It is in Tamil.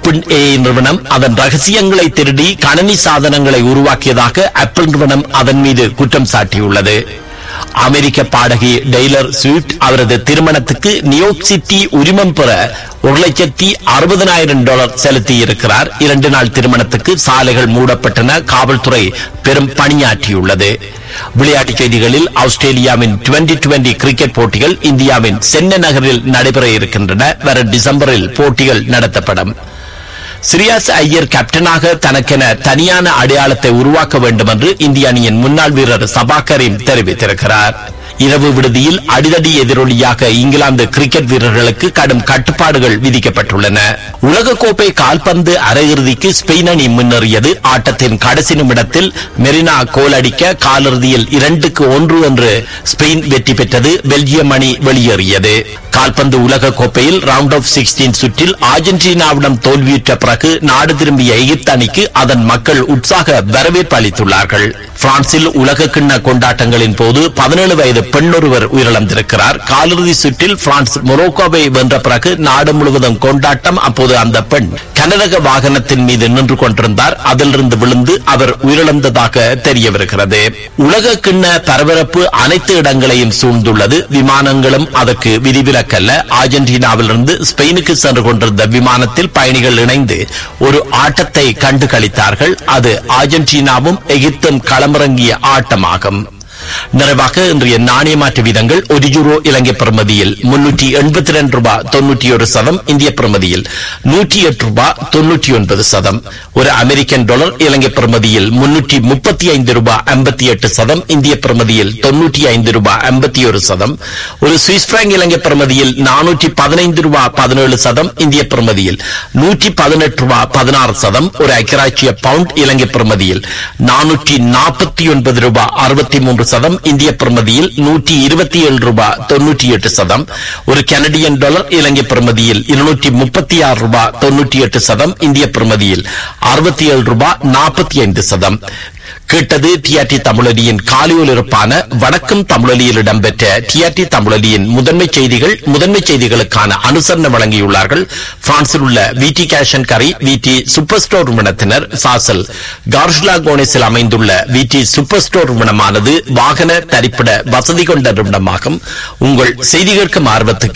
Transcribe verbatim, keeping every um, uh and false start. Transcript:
ஓபன் ஏ நிறுவனம் அதன் ரகசியங்களை திருடி கணனி சாதனங்களை உருவாக்கியதாக ஆப்பிள் நிறுவனம் அதன் மீது குற்றம் சாட்டியுள்ளது. அமெரிக்க பாடகி டெய்லர் ஸ்விஃப்ட் அவரது திருமணத்துக்கு நியூயார்க் சிட்டி உரிமம் பெற ஒரு லட்சத்தி அறுபதனாயிரம் டாலர் செலுத்தி இருக்கிறார். இரண்டு நாள் திருமணத்துக்கு சாலைகள் மூடப்பட்டன. காவல்துறை பெரும் பணியாற்றியுள்ளது. விளையாட்டுச் செய்திகளில் ஆஸ்திரேலியாவின் டுவெண்டி டுவெண்டி கிரிக்கெட் போட்டிகள் இந்தியாவின் சென்னை நகரில் நடைபெற இருக்கின்றன. வரும் டிசம்பரில் போட்டிகள் நடத்தப்படும். ஸ்ரேயாஸ் ஐயர் கேப்டனாக தனக்கென தனியான அடையாளத்தை உருவாக்க வேண்டும் என்று இந்திய அணியின் முன்னாள் வீரர் சபா கரீம் தெரிவித்திருக்கிறார். இரவு விடுதியில் அடிதடி எதிரொலியாக இங்கிலாந்து கிரிக்கெட் வீரர்களுக்கு கடும் கட்டுப்பாடுகள் விதிக்கப்பட்டுள்ளன. உலகக்கோப்பை கால்பந்து அரையிறுதிக்கு ஸ்பெயின் அணி முன்னேறியது. ஆட்டத்தின் கடைசி நிமிடத்தில் மெரினா கோல் அடிக்க காலிறுதியில் இரண்டுக்கு ஒன்று என்று ஸ்பெயின் வெற்றி பெற்றது. பெல்ஜியம் அணி வெளியேறியது. கால்பந்து உலக கோப்பையில் ரவுண்ட் ஆஃப் சிக்ஸ்டீன் சுற்றில் அர்ஜென்டினாவிடம் தோல்வியுற்ற பிறகு நாடு திரும்பிய எகிப்து அணிக்கு அதன் மக்கள் உற்சாக வரவேற்பு அளித்துள்ளார்கள். பிரான்சில் உலக கிண்ண கொண்டாட்டங்களின் போது பதினேழு வயது பெண்ணொருவர் உயிரிழந்திருக்கிறார். காலிறுதி சுற்றில் பிரான்ஸ் மொரோக்கோவை வென்ற பிறகு நாடு முழுவதும் கொண்டாட்டம். அப்போது அந்த பெண் கனரக வாகனத்தின் மீது நின்று கொண்டிருந்தார். அதிலிருந்து விழுந்து அவர் உயிரிழந்ததாக தெரிய வருகிறது. உலக கிண்ண பரபரப்பு அனைத்து இடங்களையும் சூழ்ந்துள்ளது. விமானங்களும் அதற்கு விதிவிலக்கல்ல. அர்ஜென்டினாவிலிருந்து ஸ்பெயினுக்கு சென்று கொண்டிருந்த விமானத்தில் பயணிகள் இணைந்து ஒரு ஆட்டத்தை கண்டு களித்தார்கள். அது அர்ஜென்டினாவும் எகிப்தும் களமிறங்கிய ஆட்டமாகும். நிறைவாக இன்றைய நாணய மாற்று வீதங்கள் ஒரு யூரோ இலங்கை பிரமதியில் முன்னூற்றி எண்பத்தி இரண்டு ரூபாய் தொன்னூற்றி ஒரு சதம், இந்திய பிரமதியில் நூற்றி எட்டு ரூபாய் தொன்னூற்றி ஒன்பது சதம். ஒரு அமெரிக்கன் டாலர் இலங்கை பிரமதியில் முன்னூற்றி முப்பத்தி ஐந்து ரூபாய் ஐம்பத்தி எட்டு சதம், இந்திய பிரமதியில் தொன்னூற்றி ஐந்து ரூபாய் ஐம்பத்தி ஒரு சதம். ஒரு சுவிஸ் பிராங்க் இலங்கை பிரமதியில் நானூற்றி பதினைந்து ரூபாய் பதினேழு சதம், இந்திய பிரமதியில் நூற்றி பதினெட்டு ரூபாய் பதினாறு சதம். ஒரு ஐக்கியராட்சிய பவுண்ட் இலங்கை பிரமதியில் நானூற்றி நாற்பத்தி ஒன்பது ரூபாய் அறுபத்தி மூன்று சதம், இந்திய பிரமதியில் நூற்றி இருபத்தி ஏழு ரூபாய் தொன்னூற்றி எட்டு சதம். ஒரு கனடியன் டாலர் இலங்கை பிரமதியில் இருநூற்றி முப்பத்தி ஆறு ரூபாய் தொன்னூற்றி எட்டு சதம், இந்திய பிரமதியில் அறுபத்தி ஏழு ரூபாய் நாற்பத்தி ஐந்து சதம். கேட்டது டிஆர்டி தமிழொலியின் காலியொலிருப்பான வடக்கும் தமிழொலியில் இடம்பெற்ற டிஆர்டி தமிழொலியின் முதன்மை செய்திகள். முதன்மை செய்திகளுக்கான அனுசரணை வழங்கியுள்ளார்கள் பிரான்சில் உள்ள விடி கேஷ் அண்ட் கரி விடி சூப்பர் ஸ்டோர் நிறுவனத்தினர். சாசல் கார்ஷ்லா கோனேஸில் அமைந்துள்ள விடி சூப்பர் ஸ்டோர் நிறுவனமானது வாகன தரிப்பிட வசதி கொண்ட நிறுவனமாகும். உங்கள் செய்தி கேட்கும் ஆர்வத்துக்கு